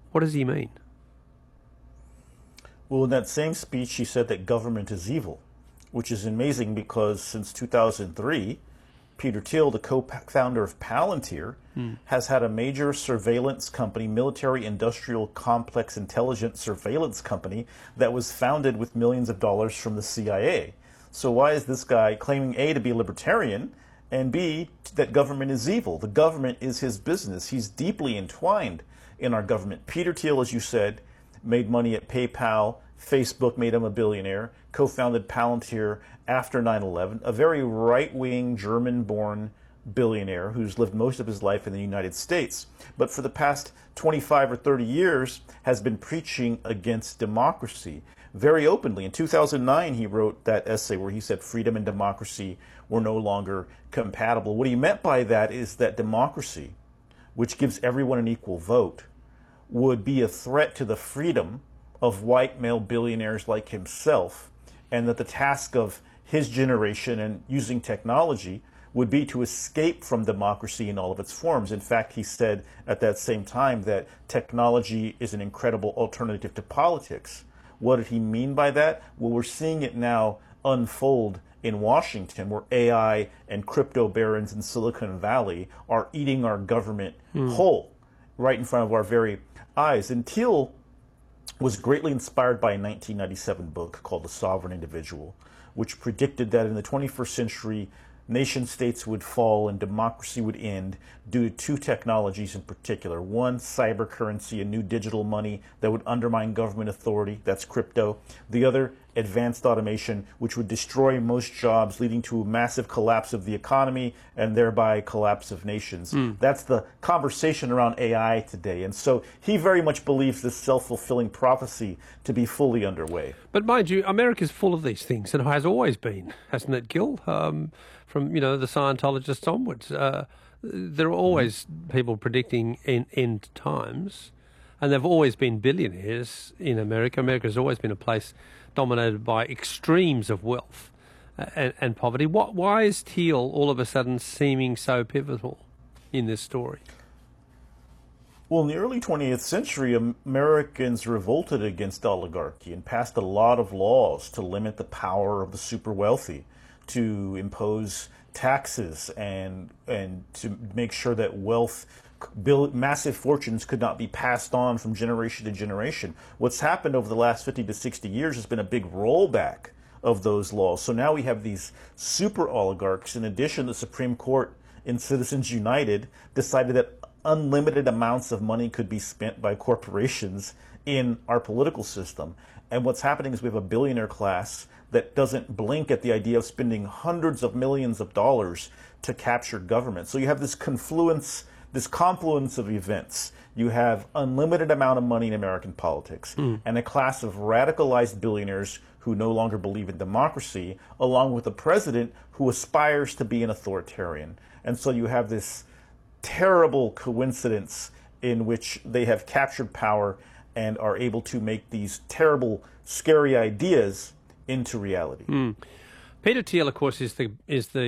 What does he mean? Well, in that same speech, he said that government is evil, which is amazing because since 2003, Peter Thiel, the co-founder of Palantir, has had a major surveillance company, military industrial complex intelligence surveillance company that was founded with millions of dollars from the CIA. So why is this guy claiming A, to be libertarian, and B, that government is evil? The government is his business. He's deeply entwined in our government. Peter Thiel, as you said, made money at PayPal. Facebook made him a billionaire, co-founded Palantir after 9/11, a very right-wing German-born billionaire who's lived most of his life in the United States, but for the past 25 or 30 years has been preaching against democracy very openly. In 2009, he wrote that essay where he said freedom and democracy were no longer compatible. What he meant by that is that democracy, which gives everyone an equal vote, would be a threat to the freedom of white male billionaires like himself, and that the task of his generation and using technology would be to escape from democracy in all of its forms. In fact, he said at that same time that technology is an incredible alternative to politics. What did he mean by that? Well, we're seeing it now unfold in Washington, where AI and crypto barons in Silicon Valley are eating our government whole right in front of our very eyes. And Thiel was greatly inspired by a 1997 book called The Sovereign Individual, which predicted that in the 21st century, nation states would fall and democracy would end due to two technologies in particular. One, cyber currency, a new digital money that would undermine government authority, that's crypto. The other, advanced automation, which would destroy most jobs, leading to a massive collapse of the economy and thereby collapse of nations. That's the conversation around AI today. And so he very much believes this self-fulfilling prophecy to be fully underway. But mind you, America's full of these things, and has always been, hasn't it, Gil? From the Scientologists onwards, there are always people predicting end times, and there've always been billionaires in America. America's always been a place dominated by extremes of wealth and poverty. Why is Thiel all of a sudden seeming so pivotal in this story? Well, in the early 20th century, Americans revolted against oligarchy and passed a lot of laws to limit the power of the super wealthy, to impose taxes and to make sure that massive fortunes could not be passed on from generation to generation. What's happened over the last 50 to 60 years has been a big rollback of those laws. So now we have these super oligarchs. In addition, the Supreme Court in Citizens United decided that unlimited amounts of money could be spent by corporations in our political system. And what's happening is we have a billionaire class that doesn't blink at the idea of spending hundreds of millions of dollars to capture government. So you have this confluence of events. You have unlimited amount of money in American politics and a class of radicalized billionaires who no longer believe in democracy, along with a president who aspires to be an authoritarian. And so you have this terrible coincidence in which they have captured power and are able to make these terrible, scary ideas into reality. Peter Thiel, of course, is the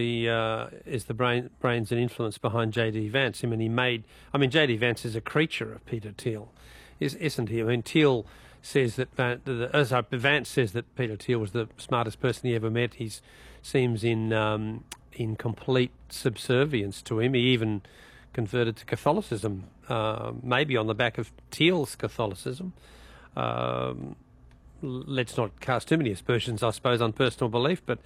brains and influence behind J.D. Vance. J.D. Vance is a creature of Peter Thiel, isn't he? I mean, Thiel says that Vance says that Peter Thiel was the smartest person he ever met. He seems in complete subservience to him. He even converted to Catholicism, maybe on the back of Thiel's Catholicism. Let's not cast too many aspersions, I suppose, on personal belief, but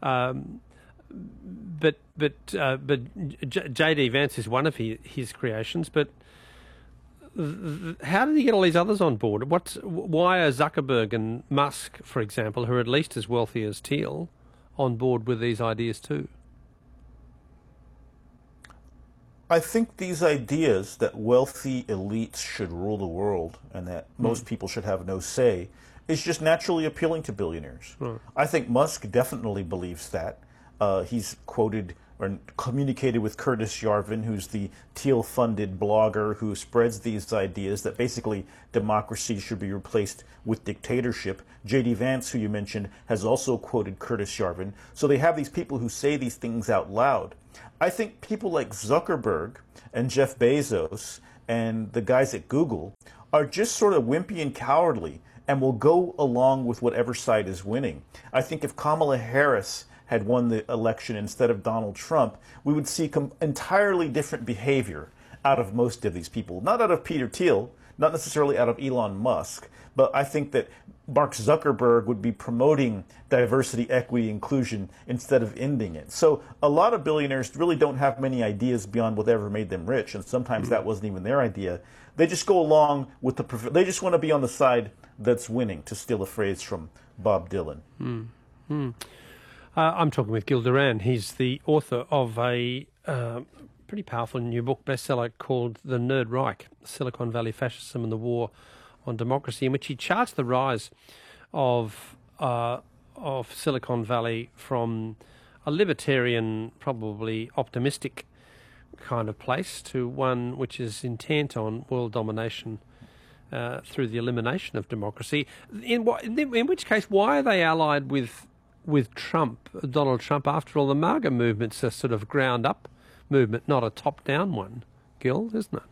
J.D. Vance is one of his creations. But how did he get all these others on board? Why are Zuckerberg and Musk, for example, who are at least as wealthy as Thiel, on board with these ideas too? I think these ideas that wealthy elites should rule the world and that most people should have no say is just naturally appealing to billionaires. I think Musk definitely believes that. He's quoted or communicated with Curtis Yarvin, who's the Thiel-funded blogger who spreads these ideas that basically democracy should be replaced with dictatorship. J.D. Vance, who you mentioned, has also quoted Curtis Yarvin. So they have these people who say these things out loud. I think people like Zuckerberg and Jeff Bezos and the guys at Google are just sort of wimpy and cowardly and will go along with whatever side is winning. I think if Kamala Harris had won the election instead of Donald Trump, we would see entirely different behavior out of most of these people. Not out of Peter Thiel, not necessarily out of Elon Musk, but I think that Mark Zuckerberg would be promoting diversity, equity, inclusion instead of ending it. So a lot of billionaires really don't have many ideas beyond whatever made them rich, and sometimes that wasn't even their idea. They just go along with they just want to be on the side that's winning, to steal a phrase from Bob Dylan. I'm talking with Gil Duran. He's the author of a pretty powerful new book, bestseller, called The Nerd Reich, Silicon Valley Fascism and the War on Democracy, in which he charts the rise of Silicon Valley from a libertarian, probably optimistic kind of place to one which is intent on world domination through the elimination of democracy. In which case, why are they allied with Trump, Donald Trump? After all, the MAGA movement's a sort of ground-up movement, not a top-down one, Gil, isn't it?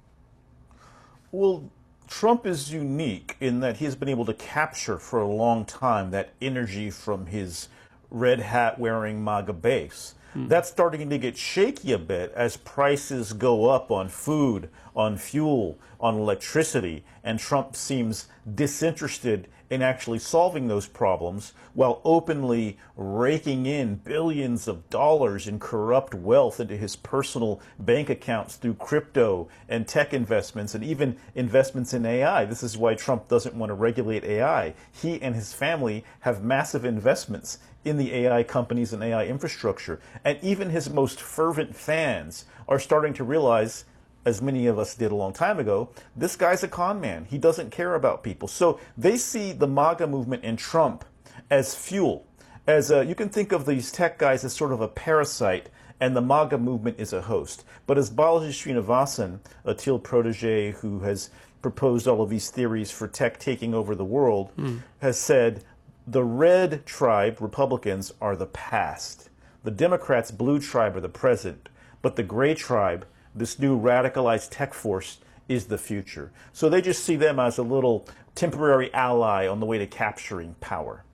Well, Trump is unique in that he has been able to capture for a long time that energy from his red hat wearing MAGA base. That's starting to get shaky a bit as prices go up on food, on fuel, on electricity, and Trump seems disinterested in actually solving those problems while openly raking in billions of dollars in corrupt wealth into his personal bank accounts through crypto and tech investments and even investments in AI. This is why Trump doesn't want to regulate AI. He and his family have massive investments in the AI companies and AI infrastructure. And even his most fervent fans are starting to realize, as many of us did a long time ago, this guy's a con man. He doesn't care about people. So they see the MAGA movement and Trump as fuel. You can think of these tech guys as sort of a parasite, and the MAGA movement is a host. But as Balaji Srinivasan, a Thiel protege who has proposed all of these theories for tech taking over the world, has said, the red tribe, Republicans, are the past. The Democrats, blue tribe, are the present. But the gray tribe, this new radicalized tech force, is the future. So they just see them as a little temporary ally on the way to capturing power.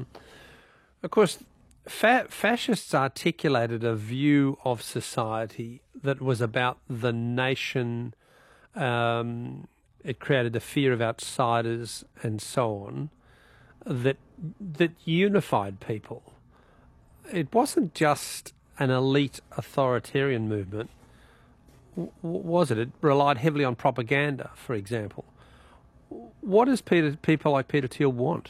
Of course, fascists articulated a view of society that was about the nation. It created a fear of outsiders and so on, that unified people. It wasn't just an elite authoritarian movement, was it? It relied heavily on propaganda, for example. What does people like Peter Thiel want?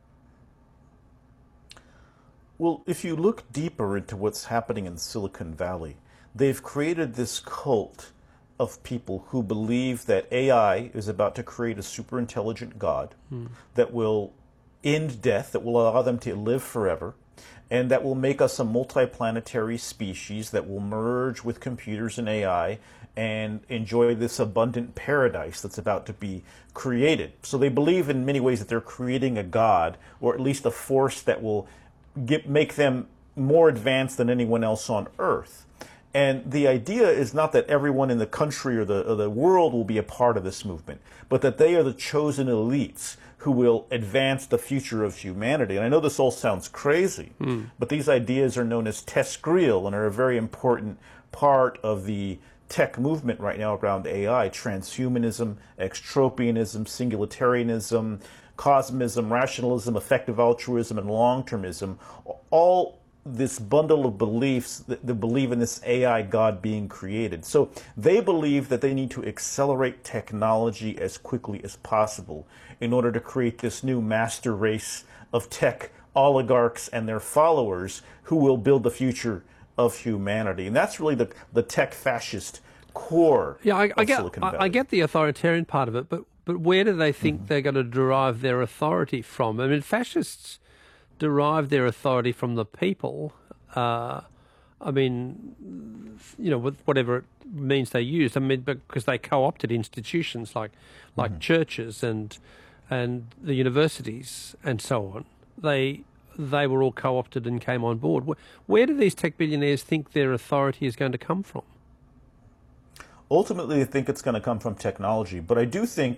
Well, if you look deeper into what's happening in Silicon Valley, they've created this cult of people who believe that AI is about to create a super intelligent God that will end death, that will allow them to live forever, and that will make us a multiplanetary species that will merge with computers and AI and enjoy this abundant paradise that's about to be created. So they believe in many ways that they're creating a God, or at least a force that will make them more advanced than anyone else on Earth. And the idea is not that everyone in the country or the world will be a part of this movement, but that they are the chosen elites who will advance the future of humanity. And I know this all sounds crazy, but these ideas are known as TESCREAL and are a very important part of the tech movement right now around AI. Transhumanism, extropianism, singularitarianism, cosmism, rationalism, effective altruism, and long-termism, all this bundle of beliefs that believe in this AI God being created. So they believe that they need to accelerate technology as quickly as possible in order to create this new master race of tech oligarchs and their followers who will build the future of humanity. And that's really the tech fascist core of Silicon Valley. I get the authoritarian part of it, but where do they think they're going to derive their authority from? I mean, fascists derive their authority from the people. I mean, you know, with whatever means they used. I mean, because they co-opted institutions like churches and the universities and so on. They were all co-opted and came on board. Where do these tech billionaires think their authority is going to come from? Ultimately, I think it's going to come from technology, but I do think